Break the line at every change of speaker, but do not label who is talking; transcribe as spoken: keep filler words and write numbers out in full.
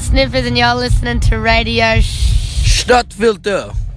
Sniffers, and you're listening to Radio Sh-
Stadtfilter.